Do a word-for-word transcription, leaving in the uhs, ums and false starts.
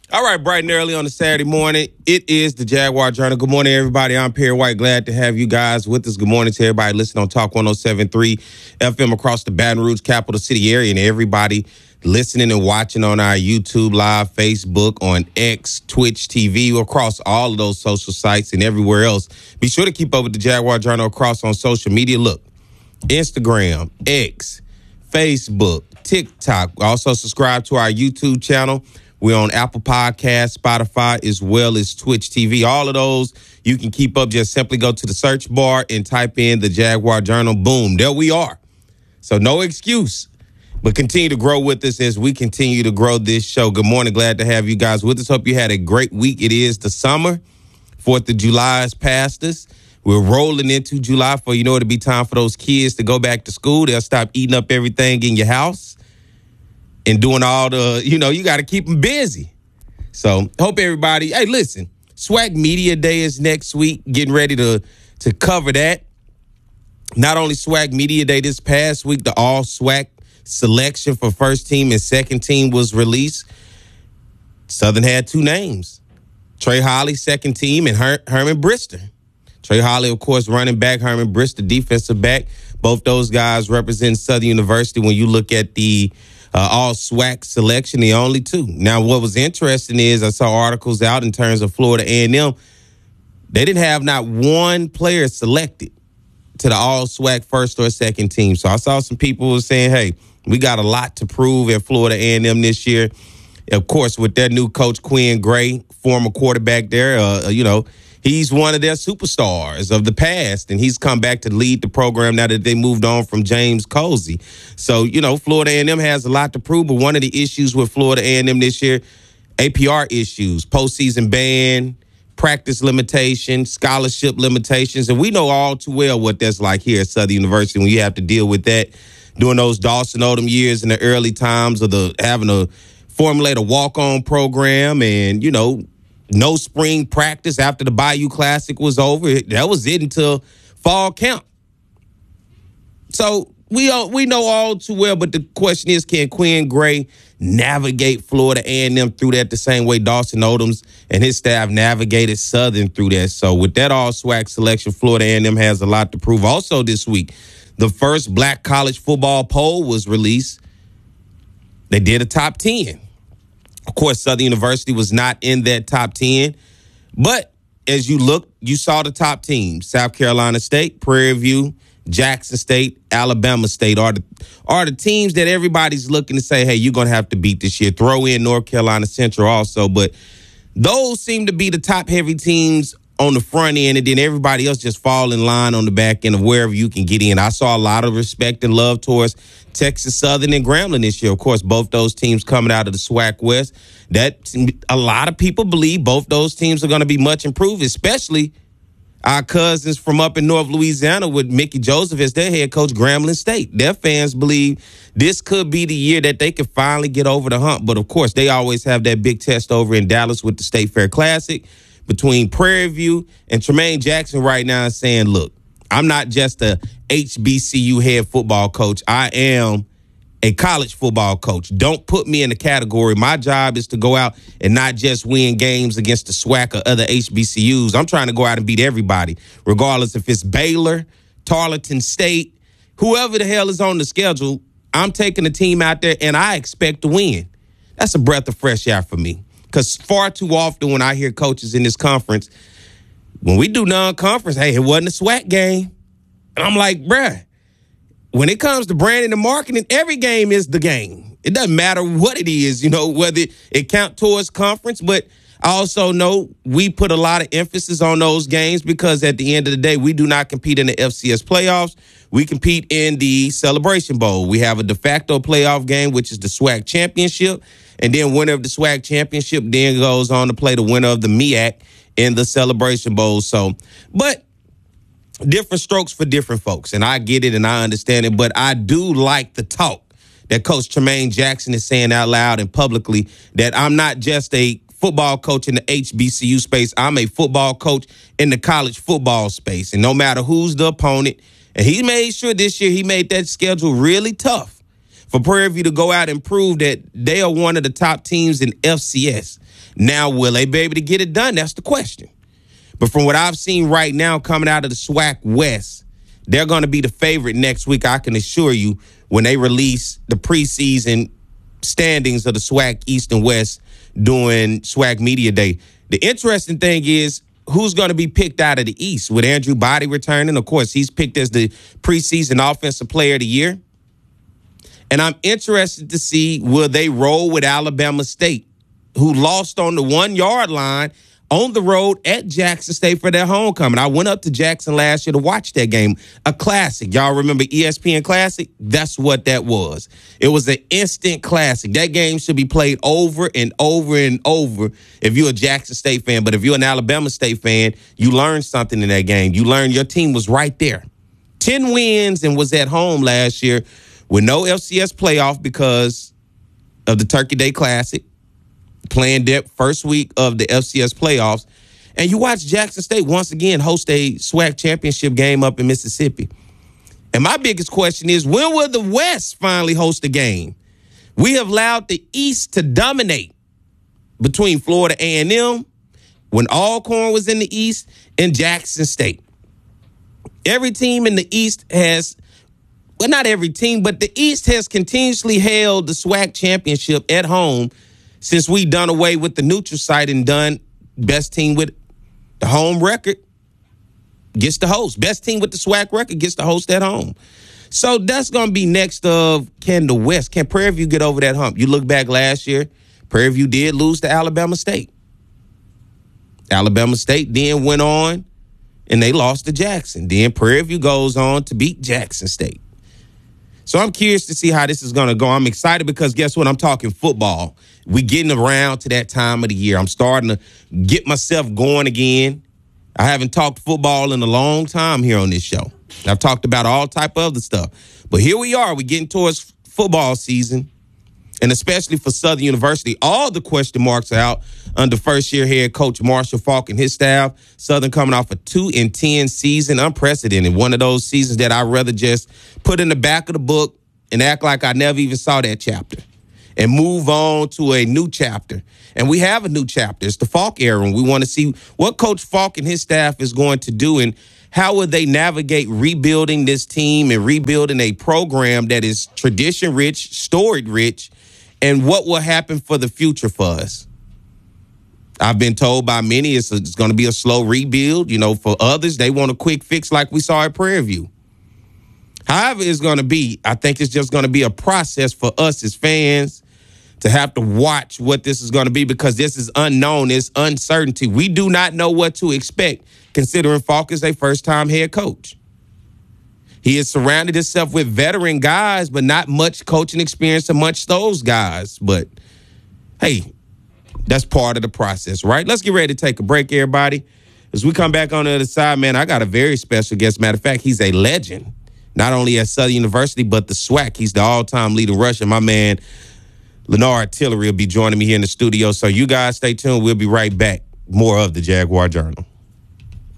All right, bright and early on a Saturday morning. It is the Jaguar Journal. Good morning, everybody. I'm Perry White. Glad to have you guys with us. Good morning to everybody listening on Talk one oh seven point three F M across the Baton Rouge capital city area, and everybody listening and watching on our YouTube Live, Facebook, on X, Twitch T V, across all of those social sites and everywhere else. Be sure to keep up with the Jaguar Journal across on social media. Look, Instagram, X, Facebook, TikTok. Also subscribe to our YouTube channel. We're on Apple Podcasts, Spotify, as well as Twitch T V. All of those you can keep up. Just simply go to the search bar and type in the Jaguar Journal. Boom, there we are. So no excuse, but continue to grow with us as we continue to grow this show. Good morning. Glad to have you guys with us. Hope you had a great week. It is the summer. fourth of July has passed us. We're rolling into July for, you know, it'll be time for those kids to go back to school. They'll stop eating up everything in your house and doing all the, you know, you got to keep them busy. So hope everybody, hey, listen, SWAC Media Day is next week. Getting ready to, to cover that. Not only SWAC Media Day this past week, the all SWAC selection for first team and second team was released. Southern had two names, Trey Holly, second team, and Her- Herman Brister. Trey Holly, of course, running back, Herman Brister, defensive back. Both those guys represent Southern University when you look at the uh, all SWAC selection, the only two. Now, what was interesting is I saw articles out in terms of Florida A and M. They didn't have not one player selected to the all SWAC first or second team. So I saw some people were saying, hey, we got a lot to prove at Florida A and M this year. Of course, with their new coach, Quinn Gray, former quarterback there, uh, you know, he's one of their superstars of the past, and he's come back to lead the program now that they moved on from James Colsey. So, you know, Florida A and M has a lot to prove, but one of the issues with Florida A and M this year, A P R issues, postseason ban, practice limitations, scholarship limitations, and we know all too well what that's like here at Southern University when you have to deal with that during those Dawson Odom years in the early times of the having to formulate a walk-on program and, you know, no spring practice after the Bayou Classic was over. That was it until fall camp. So we all, we know all too well, but the question is, can Quinn Gray navigate Florida A and M through that the same way Dawson Odoms and his staff navigated Southern through that? So with that all SWAC selection, Florida A and M has a lot to prove. Also this week, the first black college football poll was released. They did a top ten. Of course, Southern University was not in that top ten. But as you look, you saw the top teams. South Carolina State, Prairie View, Jackson State, Alabama State are the, are the teams that everybody's looking to say, hey, you're going to have to beat this year. Throw in North Carolina Central also. But those seem to be the top-heavy teams on the front end, and then everybody else just fall in line on the back end of wherever you can get in. I saw a lot of respect and love towards Texas Southern and Grambling this year. Of course, both those teams coming out of the SWAC West. That a lot of people believe both those teams are going to be much improved, especially our cousins from up in North Louisiana with Mickey Joseph as their head coach, Grambling State. Their fans believe this could be the year that they could finally get over the hump. But, of course, they always have that big test over in Dallas with the State Fair Classic between Prairie View and Tremaine Jackson right now is saying, look, I'm not just a H B C U head football coach. I am a college football coach. Don't put me in the category. My job is to go out and not just win games against the SWAC or other H B C Us. I'm trying to go out and beat everybody, regardless if it's Baylor, Tarleton State, whoever the hell is on the schedule. I'm taking the team out there, and I expect to win. That's a breath of fresh air for me. Because far too often when I hear coaches in this conference, when we do non-conference, hey, it wasn't a SWAC game. And I'm like, bruh, when it comes to branding and marketing, every game is the game. It doesn't matter what it is, you know, whether it count towards conference. But I also know we put a lot of emphasis on those games because at the end of the day, we do not compete in the F C S playoffs. We compete in the Celebration Bowl. We have a de facto playoff game, which is the SWAC championship. And then winner of the SWAC championship then goes on to play the winner of the M E A C in the Celebration Bowl. So, but different strokes for different folks. And I get it and I understand it. But I do like the talk that Coach Tremaine Jackson is saying out loud and publicly that I'm not just a football coach in the H B C U space. I'm a football coach in the college football space. And no matter who's the opponent, and he made sure this year he made that schedule really tough for Prairie View to go out and prove that they are one of the top teams in F C S. Now, will they be able to get it done? That's the question. But from what I've seen right now coming out of the SWAC West, they're going to be the favorite next week, I can assure you, when they release the preseason standings of the SWAC East and West during SWAC Media Day. The interesting thing is who's going to be picked out of the East with Andrew Body returning. Of course, he's picked as the preseason offensive player of the year. And I'm interested to see, will they roll with Alabama State, who lost on the one-yard line on the road at Jackson State for their homecoming. I went up to Jackson last year to watch that game. A classic. Y'all remember E S P N Classic? That's what that was. It was an instant classic. That game should be played over and over and over if you're a Jackson State fan. But if you're an Alabama State fan, you learned something in that game. You learned your team was right there. ten wins and was at home last year with no F C S playoff because of the Turkey Day Classic. Playing that first week of the F C S playoffs. And you watch Jackson State once again host a SWAC championship game up in Mississippi. And my biggest question is, when will the West finally host a game? We have allowed the East to dominate between Florida A and M when Alcorn was in the East and Jackson State. Every team in the East has, well, not every team, but the East has continuously held the SWAC championship at home since we done away with the neutral site and done best team with the home record gets the host. Best team with the SWAC record gets the host at home. So that's going to be next of, can the West, can Prairie View get over that hump? You look back last year, Prairie View did lose to Alabama State. Alabama State then went on and they lost to Jackson. Then Prairie View goes on to beat Jackson State. So I'm curious to see how this is going to go. I'm excited because guess what? I'm talking football. We getting around to that time of the year. I'm starting to get myself going again. I haven't talked football in a long time here on this show. I've talked about all type of other stuff. But here we are. We're getting towards football season, and especially for Southern University, all the question marks are out under first-year head coach Marshall Faulk and his staff. Southern coming off a two and ten season, unprecedented. One of those seasons that I'd rather just put in the back of the book and act like I never even saw that chapter and move on to a new chapter. And we have a new chapter. It's the Faulk era, and we want to see what Coach Faulk and his staff is going to do and how will they navigate rebuilding this team and rebuilding a program that is tradition-rich, storied-rich, and what will happen for the future for us. I've been told by many it's, it's going to be a slow rebuild. You know, for others, they want a quick fix like we saw at Prairie View. However it's going to be, I think it's just going to be a process for us as fans to have to watch what this is going to be because this is unknown. It's uncertainty. We do not know what to expect considering Faulk is a first-time head coach. He has surrounded himself with veteran guys, but not much coaching experience amongst those guys. But, hey, that's part of the process, right? Let's get ready to take a break, everybody. As we come back on the other side, man, I got a very special guest. Matter of fact, he's a legend, not only at Southern University, but the SWAC. He's the all-time leading rusher. My man, Leonard Tillery, will be joining me here in the studio. So you guys stay tuned. We'll be right back. More of the Jaguar Journal.